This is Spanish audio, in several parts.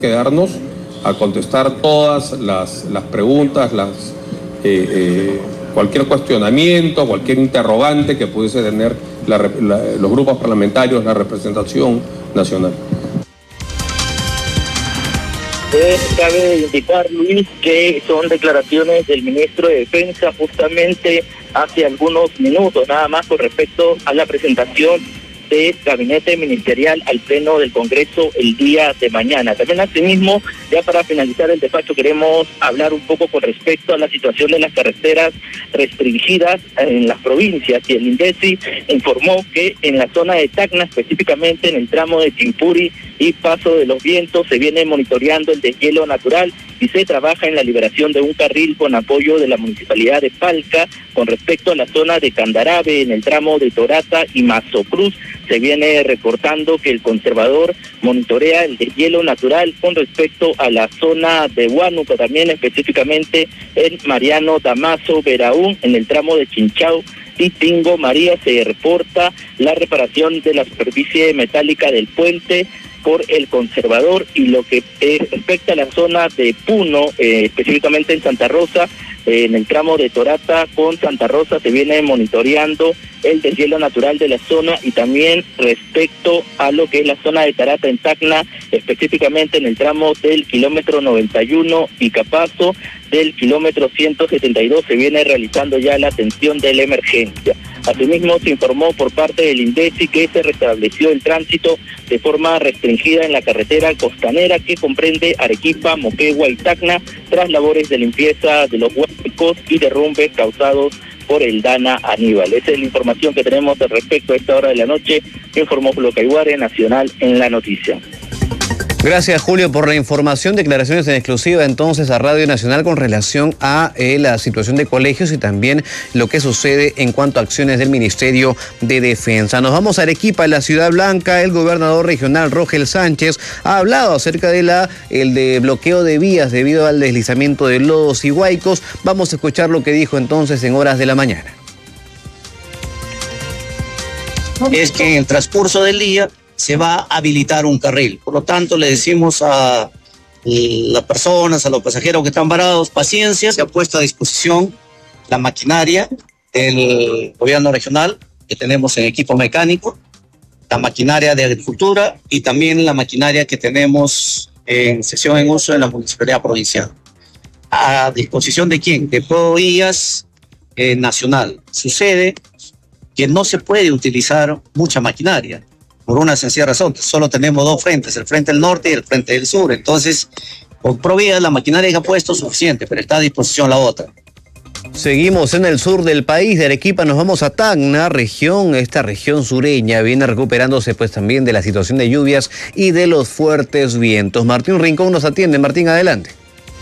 quedarnos a contestar todas las preguntas, cualquier cuestionamiento, cualquier interrogante que pudiese tener los grupos parlamentarios, la representación nacional. Cabe indicar, Luis, que son declaraciones del ministro de Defensa justamente hace algunos minutos, nada más con respecto a la presentación del gabinete ministerial al pleno del Congreso el día de mañana. También asimismo, ya para finalizar el despacho, queremos hablar un poco con respecto a la situación de las carreteras restringidas en las provincias, y el INDECI informó que en la zona de Tacna, específicamente en el tramo de Chimpuri y Paso de los Vientos, se viene monitoreando el deshielo natural y se trabaja en la liberación de un carril con apoyo de la Municipalidad de Palca. Con respecto a la zona de Candarabe, en el tramo de Torata y Mazocruz, se viene reportando que el conservador monitorea el deshielo natural con respecto a la zona de Huánuco, también específicamente en Mariano Damaso Veraún, en el tramo de Chinchao y Tingo María, se reporta la reparación de la superficie metálica del puente por el conservador. Y lo que respecta a la zona de Puno, específicamente en Santa Rosa, en el tramo de Torata con Santa Rosa, se viene monitoreando el deshielo natural de la zona, y también respecto a lo que es la zona de Tarata en Tacna, específicamente en el tramo del kilómetro 91 y Capazo, del kilómetro 172, se viene realizando ya la atención de la emergencia. Asimismo, se informó por parte del INDECI que se restableció el tránsito de forma restringida en la carretera costanera que comprende Arequipa, Moquegua y Tacna, tras labores de limpieza de los huecos y derrumbes causados por el Dana Aníbal. Esa es la información que tenemos al respecto a esta hora de la noche, informó Flocaiguare Nacional en la noticia. Gracias, Julio, por la información. Declaraciones en exclusiva entonces a Radio Nacional con relación a la situación de colegios y también lo que sucede en cuanto a acciones del Ministerio de Defensa. Nos vamos a Arequipa, en la Ciudad Blanca. El gobernador regional, Rogel Sánchez, ha hablado acerca de el bloqueo de vías debido al deslizamiento de lodos y huaicos. Vamos a escuchar lo que dijo entonces en horas de la mañana. Es que en el transcurso del día se va a habilitar un carril. Por lo tanto, le decimos a las personas, a los pasajeros que están varados, paciencia. Se ha puesto a disposición la maquinaria del gobierno regional que tenemos en equipo mecánico, la maquinaria de agricultura y también la maquinaria que tenemos en sesión en uso en la Municipalidad Provincial. ¿A disposición de quién? De Provías Nacional. Sucede que no se puede utilizar mucha maquinaria, por una sencilla razón, solo tenemos dos frentes, el frente del norte y el frente del sur. Entonces, con Provías la maquinaria que ha puesto es suficiente, pero está a disposición la otra. Seguimos en el sur del país, de Arequipa nos vamos a Tacna, esta región sureña viene recuperándose pues también de la situación de lluvias y de los fuertes vientos. Martín Rincón nos atiende. Martín, adelante.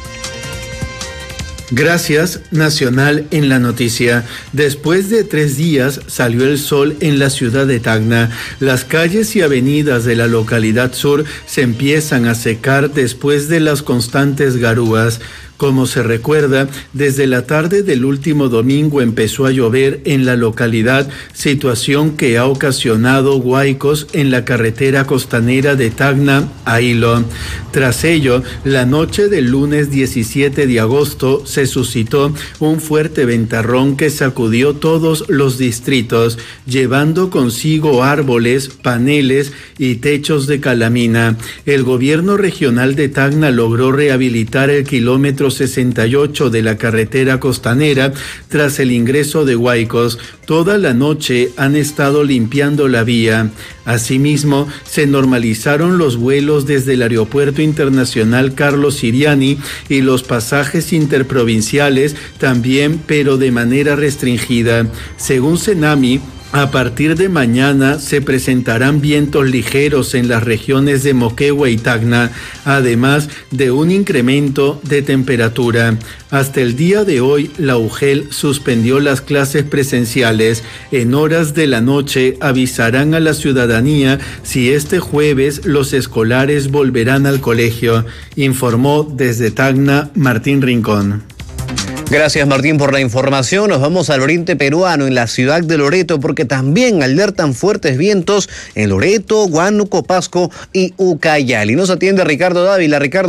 Gracias, Nacional en la noticia. Después de 3 días salió el sol en la ciudad de Tacna. Las calles y avenidas de la localidad sur se empiezan a secar después de las constantes garúas. Como se recuerda, desde la tarde del último domingo empezó a llover en la localidad, situación que ha ocasionado huaicos en la carretera costanera de Tacna a Hilo. Tras ello, la noche del lunes 17 de agosto se suscitó un fuerte ventarrón que sacudió todos los distritos, llevando consigo árboles, paneles y techos de calamina. El gobierno regional de Tacna logró rehabilitar el kilómetro 68 de la carretera costanera tras el ingreso de huaicos. Toda la noche han estado limpiando la vía. Asimismo, se normalizaron los vuelos desde el Aeropuerto Internacional Carlos Siriani y los pasajes interprovinciales también, pero de manera restringida. Según Senami, a partir de mañana se presentarán vientos ligeros en las regiones de Moquegua y Tacna, además de un incremento de temperatura. Hasta el día de hoy, la UGEL suspendió las clases presenciales. En horas de la noche avisarán a la ciudadanía si este jueves los escolares volverán al colegio, informó desde Tacna Martín Rincón. Gracias, Martín, por la información. Nos vamos al oriente peruano, en la ciudad de Loreto, porque también alertan fuertes vientos en Loreto, Huánuco, Pasco y Ucayali. Nos atiende Ricardo Dávila. Ricardo.